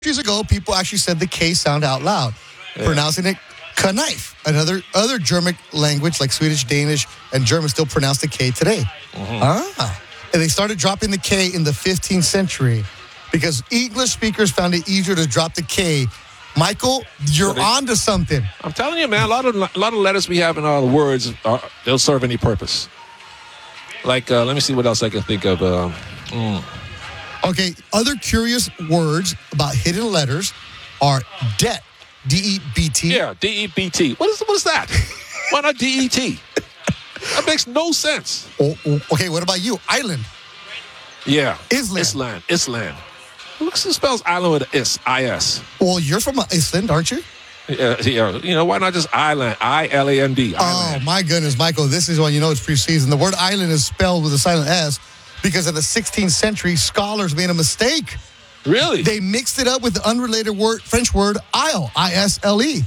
Years ago, people actually said the K sound out loud, pronouncing it knife. Other German language like Swedish, Danish, and German still pronounce the K today. And they started dropping the K in the 15th century because English speakers found it easier to drop the K. Michael, you're onto something. I'm telling you, man. A lot of letters we have in our words they'll serve any purpose. Like, let me see what else I can think of. Okay, other curious words about hidden letters are debt, D-E-B-T. Yeah, D-E-B-T. What is that? Why not D-E-T? That makes no sense. Okay, what about you? Island. Yeah. Island. Island. Look, who spells island with an is, I-S? Well, you're from Iceland, aren't you? Yeah. You know, why not just island? I-L-A-N-D. Oh, my goodness, Michael, this is when you know it's preseason. The word island is spelled with a silent S because in the 16th century, scholars made a mistake. Really? They mixed it up with the unrelated French word isle, I-S-L-E.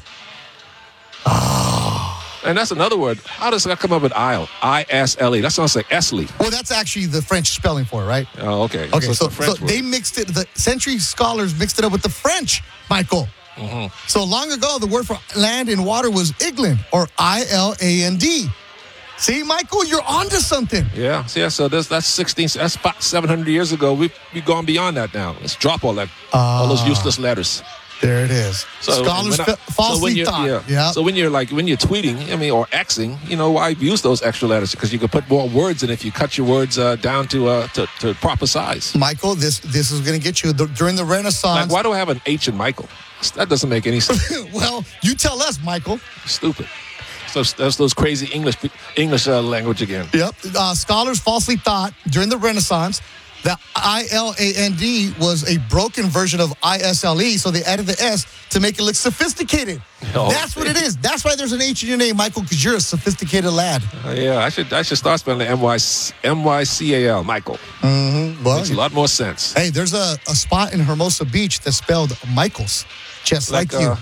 And that's another word. How does that come up with isle? I-S-L-E. That sounds like Esley. Well, that's actually the French spelling for it, right? Oh, okay. Okay, so French word. they mixed it, the century scholars mixed it up with the French, Michael. So long ago, the word for land and water was Igland, or I-L-A-N-D. See, Michael, you're onto something. Yeah. See, so that's 16. That's about 700 years ago. We've gone beyond that now. Let's drop all those useless letters. There it is. Scholars falsely thought. Yeah. So when you're tweeting, or Xing, why use those extra letters? Because you can put more words in if you cut your words down to proper size. Michael, this is going to get you during the Renaissance. Like, why do I have an H in Michael? That doesn't make any sense. Well, you tell us, Michael. Stupid. So that's those crazy English language again. Yep. Scholars falsely thought during the Renaissance that I-L-A-N-D was a broken version of I-S-L-E, so they added the S to make it look sophisticated. That's what it is. That's why there's an H in your name, Michael, because you're a sophisticated lad. Yeah, I should start spelling M-Y-C-A-L, Michael. Well, makes a lot more sense. Hey, there's a spot in Hermosa Beach that's spelled Michaels, just like you.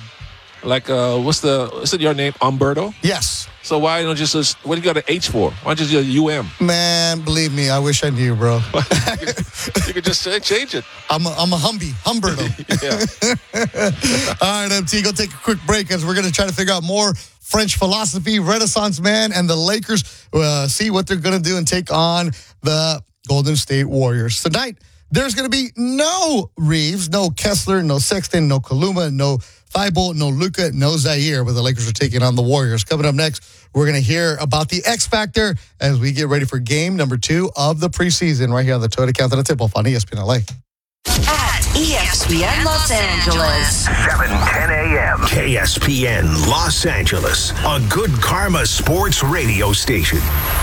Is it your name, Umberto? Yes. So why don't you just, what do you got an H for? Why don't you just UM? Man, believe me, I wish I knew, bro. You could just change it. I'm a Humberto. Yeah. All right, MT, go take a quick break as we're going to try to figure out more French philosophy, Renaissance man, and the Lakers. See what they're going to do and take on the Golden State Warriors. Tonight, there's going to be no Reeves, no Kessler, no Sexton, no Kaluma, no Thibault, no Luka, no Zaire, but the Lakers are taking on the Warriors. Coming up next, we're going to hear about the X Factor as we get ready for game number 2 of the preseason right here on the Toyota Countdown Tip-Off on ESPN LA. At ESPN Los Angeles. 7:10 a.m. KSPN Los Angeles, a good karma sports radio station.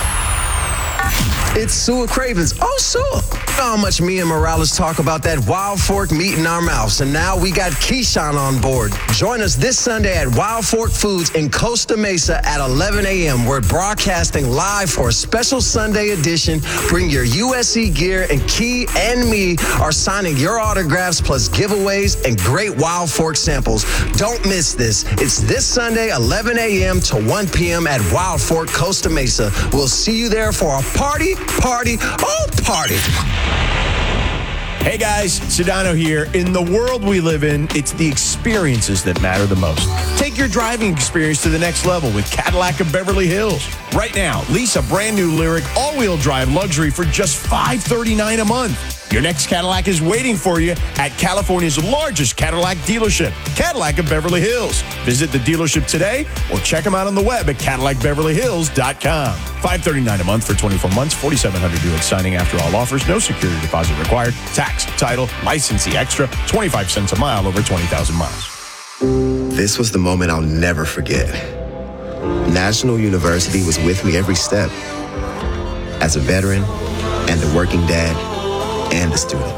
It's Sua Cravens. Oh, Sua. You know how much me and Morales talk about that Wild Fork meat in our mouths, and now we got Keyshawn on board. Join us this Sunday at Wild Fork Foods in Costa Mesa at 11 a.m. We're broadcasting live for a special Sunday edition. Bring your USC gear, and Key and me are signing your autographs plus giveaways and great Wild Fork samples. Don't miss this. It's this Sunday, 11 a.m. to 1 p.m. at Wild Fork, Costa Mesa. We'll see you there for a party. Hey guys, Sedano here. In the world we live in, it's the experiences that matter the most. Take your driving experience to the next level with Cadillac of Beverly Hills. Right now, lease a brand new Lyriq all-wheel drive luxury for just $539 a month. Your next Cadillac is waiting for you at California's largest Cadillac dealership, Cadillac of Beverly Hills. Visit the dealership today or check them out on the web at CadillacBeverlyHills.com. $539 a month for 24 months, $4,700 due at signing after all offers, no security deposit required, tax, title, licensee extra, 25 cents a mile over 20,000 miles. This was the moment I'll never forget. National University was with me every step. As a veteran and a working dad, and the student.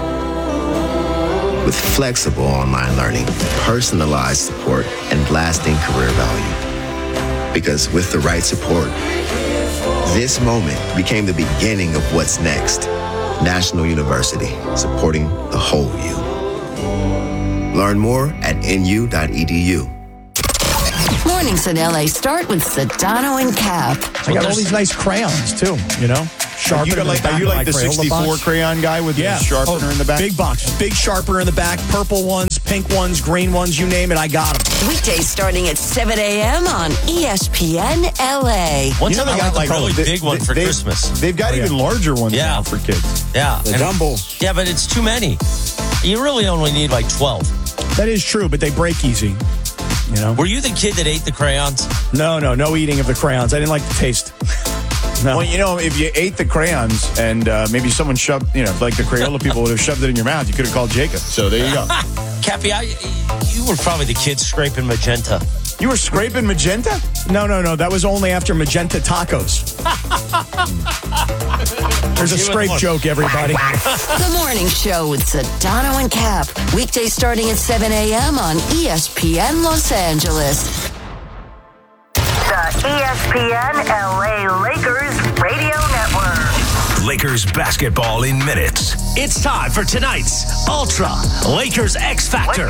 With flexible online learning, personalized support, and lasting career value. Because with the right support, this moment became the beginning of what's next. National University, supporting the whole you. Learn more at nu.edu. Mornings in LA start with Sedano and Cap. I got all these nice crayons, too, sharpener. Are you like the Crayola 64 box? crayon guy with the sharpener in the back? Big box. Big sharpener in the back. Purple ones, pink ones, green ones, you name it, I got them. Weekdays starting at 7 a.m. on ESPN LA. One time I got the really big one for Christmas. They've got even larger ones now for kids. Yeah. The jumbo. Yeah, but it's too many. You really only need like 12. That is true, but they break easy. You know? Were you the kid that ate the crayons? No eating of the crayons. I didn't like the taste. No. Well, if you ate the crayons and maybe someone shoved, like the Crayola people would have shoved it in your mouth, you could have called Jacob. So there you go. Cappy, you were probably the kid scraping magenta. You were scraping magenta? No. That was only after magenta tacos. There's a scrape joke, everybody. The Morning Show with Sedano and Cap. Weekdays starting at 7 a.m. on ESPN Los Angeles. The ESPN LA Lakers Radio Network. Lakers basketball in minutes. It's time for tonight's Ultra Lakers X Factor.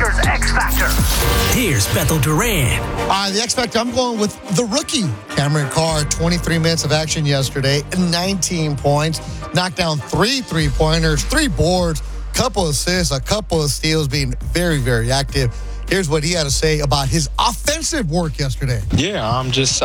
Here's Bethel Duran. The X Factor, I'm going with the rookie, Cameron Carr. 23 minutes of action yesterday, 19 points, knocked down 3 3-pointers, 3 boards, couple assists, a couple of steals, being very, very active. Here's what he had to say about his offensive work yesterday. Yeah,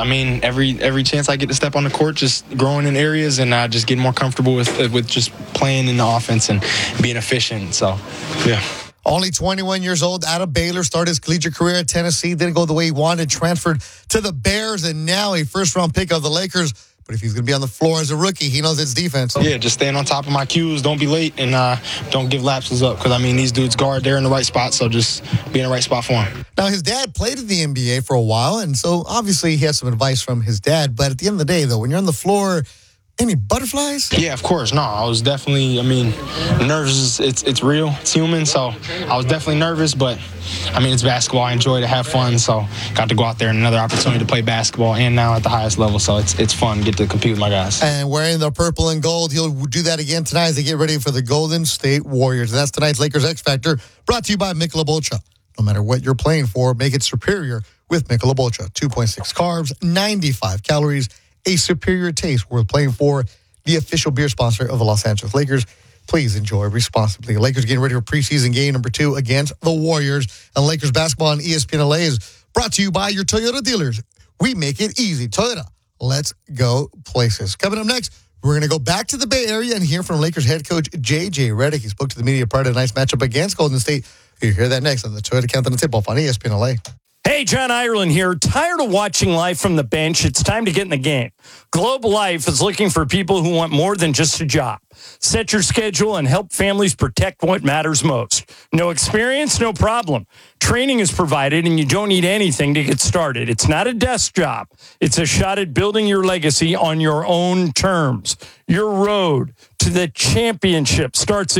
every chance I get to step on the court, just growing in areas and just getting more comfortable with just playing in the offense and being efficient. So, yeah. Only 21 years old, out of Baylor, started his collegiate career at Tennessee, didn't go the way he wanted, transferred to the Bears, and now a first-round pick of the Lakers. But if he's going to be on the floor as a rookie, he knows it's defense. Yeah, just staying on top of my cues, don't be late, and don't give lapses up. Because, these dudes guard, they're in the right spot, so just be in the right spot for him. Now, his dad played in the NBA for a while, and so obviously he has some advice from his dad. But at the end of the day, though, when you're on the floor, any butterflies? Yeah, of course. No, I was definitely, nervous. It's real. It's human. So I was definitely nervous, but, it's basketball. I enjoy to have fun. So got to go out there and another opportunity to play basketball and now at the highest level. So it's fun. Get to compete with my guys. And wearing the purple and gold, he'll do that again tonight as they get ready for the Golden State Warriors. And that's tonight's Lakers X Factor, brought to you by Michelob Ultra. No matter what you're playing for, make it superior with Michelob Ultra. 2.6 carbs, 95 calories, a superior taste worth playing for. The official beer sponsor of the Los Angeles Lakers. Please enjoy responsibly. Lakers getting ready for preseason game number 2 against the Warriors. And Lakers basketball on ESPN LA is brought to you by your Toyota dealers. We make it easy. Toyota, let's go places. Coming up next, we're going to go back to the Bay Area and hear from Lakers head coach J.J. Redick. He spoke to the media prior to tonight's matchup against Golden State. You'll hear that next on the Toyota Countdown Tip-Off on ESPN LA. Hey, John Ireland here. Tired of watching life from the bench? It's time to get in the game. Globe Life is looking for people who want more than just a job. Set your schedule and help families protect what matters most. No experience? No problem. Training is provided and you don't need anything to get started. It's not a desk job. It's a shot at building your legacy on your own terms. Your road to the championship starts at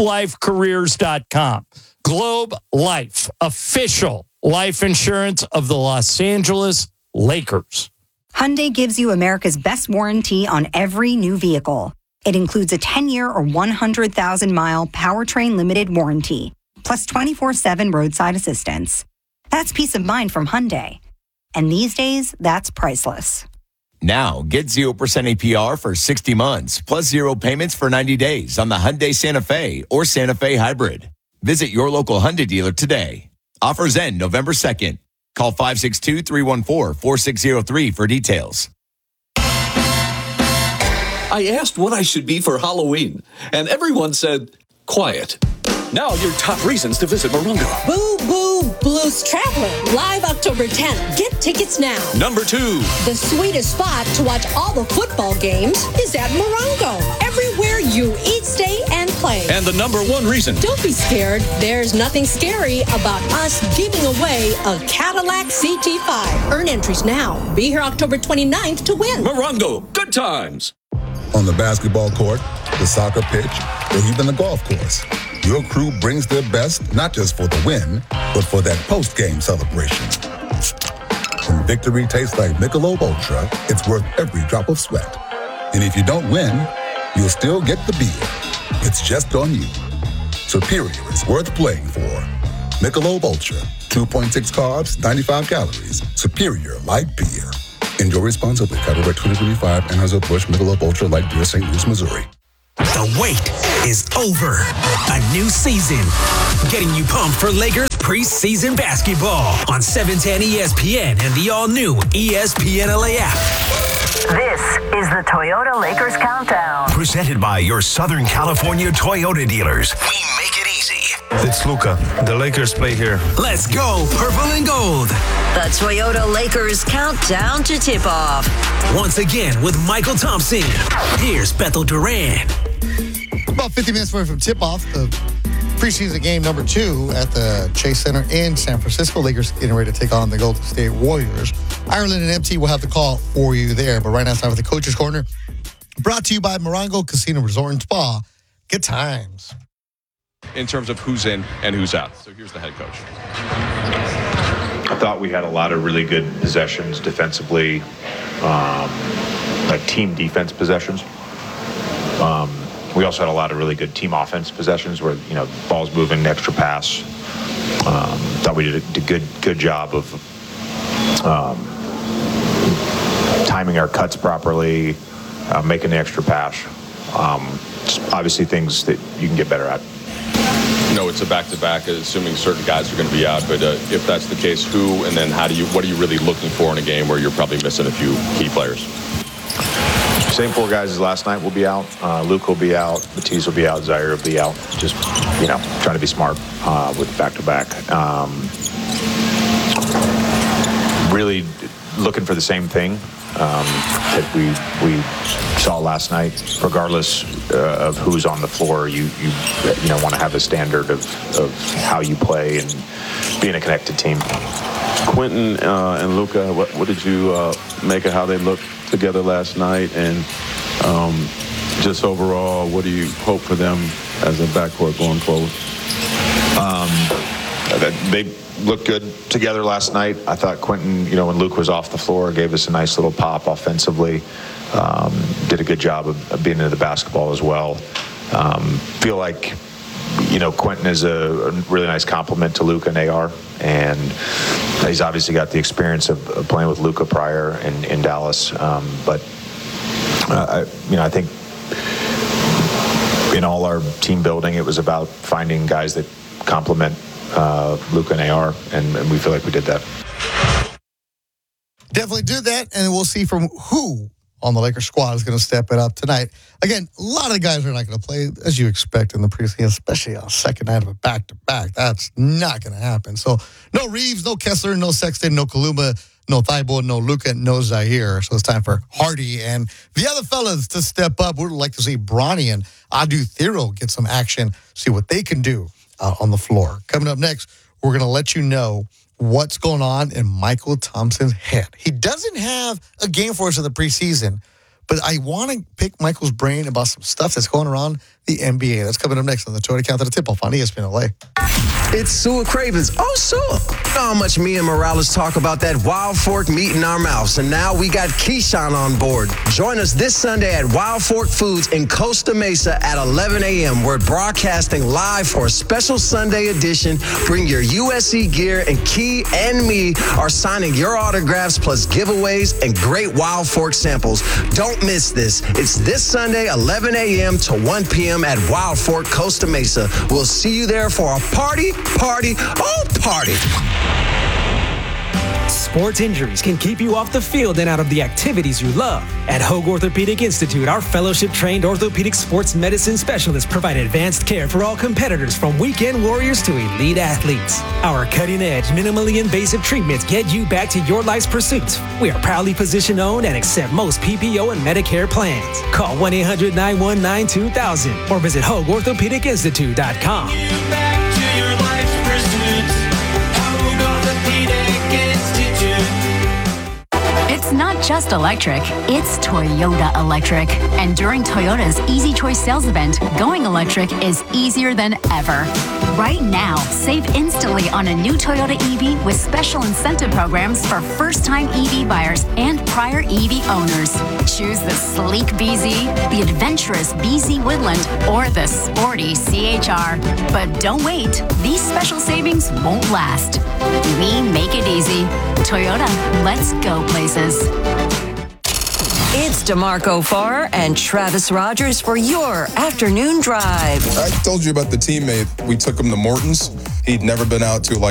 globelifecareers.com. Globe Life, official life insurance of the Los Angeles Lakers. Hyundai gives you America's best warranty on every new vehicle. It includes a 10-year or 100,000-mile powertrain limited warranty, plus 24/7 roadside assistance. That's peace of mind from Hyundai. And these days, that's priceless. Now, get 0% APR for 60 months, plus 0 payments for 90 days on the Hyundai Santa Fe or Santa Fe Hybrid. Visit your local Hyundai dealer today. Offers end November 2nd. Call 562-314-4603 for details. I asked what I should be for Halloween, and everyone said, quiet. Now your top reasons to visit Morongo. Boo Boo Blues Traveler, live October 10th. Get tickets now. Number 2. The sweetest spot to watch all the football games is at Morongo. Everywhere you eat, stay, and play. And the number 1 reason. Don't be scared. There's nothing scary about us giving away a Cadillac CT5. Earn entries now. Be here October 29th to win. Morongo, good times. On the basketball court, the soccer pitch, or even the golf course, your crew brings their best not just for the win, but for that post-game celebration. When victory tastes like Michelob Ultra, it's worth every drop of sweat. And if you don't win, you'll still get the beer. It's just on you. Superior is worth playing for. Michelob Ultra, 2.6 carbs, 95 calories. Superior light beer. Enjoy responsibly. Copyright 2025, Anheuser-Busch, Michelob Ultra Light Beer, St. Louis, Missouri. The wait is over. A new season. Getting you pumped for Lakers preseason basketball on 710 ESPN and the all-new ESPN LA app. This is the Toyota Lakers Countdown. Presented by your Southern California Toyota dealers. We make it easy. It's Luka. The Lakers play here. Let's go, purple and gold. The Toyota Lakers Countdown to tip-off. Once again with Michael Thompson. Here's Bethel Duran. About 50 minutes away from tip-off, the preseason game number 2 at the Chase Center in San Francisco. Lakers getting ready to take on the Golden State Warriors. Ireland and MT will have the call for you there. But right now it's time for the Coach's Corner. Brought to you by Morongo Casino Resort and Spa. Good times. In terms of who's in and who's out. So here's the head coach. I thought we had a lot of really good possessions defensively, like team defense possessions. We also had a lot of really good team offense possessions where, ball's moving, extra pass. Thought we did a good job of timing our cuts properly, making the extra pass. Just obviously things that you can get better at. It's a back-to-back, assuming certain guys are going to be out. But if that's the case, who and then what are you really looking for in a game where you're probably missing a few key players? Same 4 guys as last night will be out. Luke will be out. Matisse will be out. Zaire will be out. Just, trying to be smart with back-to-back. Really looking for the same thing that we saw last night. Regardless of who's on the floor, you want to have a standard of how you play and being a connected team. Quentin and Luka, what did you make of how they looked together last night? And just overall, what do you hope for them as a backcourt going forward? They looked good together last night. I thought Quentin, when Luke was off the floor, gave us a nice little pop offensively. Did a good job of being into the basketball as well. Feel like, Quentin is a really nice compliment to Luka and AR. And he's obviously got the experience of playing with Luka prior in Dallas. But I think in all our team building, it was about finding guys that complement Luka and AR, and we feel like we did that. Definitely do that, and we'll see from who on the Lakers squad is going to step it up tonight. Again, a lot of the guys are not going to play as you expect in the preseason, especially on the second night of a back-to-back. That's not going to happen. So no Reeves, no Kessler, no Sexton, no Kaluma, no Thibault, no Luka, no Zaire. So it's time for Hardy and the other fellas to step up. We'd like to see Bronny and Adu Thero get some action, see what they can do on the floor. Coming up next, we're going to let you know what's going on in Michael Thompson's head. He doesn't have a game for us in the preseason, but I want to pick Michael's brain about some stuff that's going around the NBA. That's coming up next on the Toyota Countdown to Tip-Off on ESPN LA. It's Sua Cravens. Oh, Sua. How much me and Morales talk about that Wild Fork meat in our mouths. And now we got Keyshawn on board. Join us this Sunday at Wild Fork Foods in Costa Mesa at 11 a.m. We're broadcasting live for a special Sunday edition. Bring your USC gear, and Key and me are signing your autographs plus giveaways and great Wild Fork samples. Don't miss this. It's this Sunday, 11 a.m. to 1 p.m. at Wild Fork, Costa Mesa. We'll see you there for a party. Sports injuries can keep you off the field and out of the activities you love. At Hoag Orthopedic Institute, our fellowship-trained orthopedic sports medicine specialists provide advanced care for all competitors, from weekend warriors to elite athletes. Our cutting-edge, minimally invasive treatments get you back to your life's pursuits. We are proudly physician-owned and accept most PPO and Medicare plans. Call 1-800-919-2000 or visit HoagOrthopedicInstitute.com. It's not just electric, it's Toyota Electric. And during Toyota's Easy Choice sales event, going electric is easier than ever. Right now, save instantly on a new Toyota EV with special incentive programs for first-time EV buyers and prior EV owners. Choose the sleek BZ, the adventurous BZ Woodland, or the sporty CHR. But don't wait, these special savings won't last. We make it easy. Toyota, let's go places. It's DeMarco Farr and Travis Rogers for your afternoon drive. I told you about the teammate. We took him to Morton's. He'd never been out to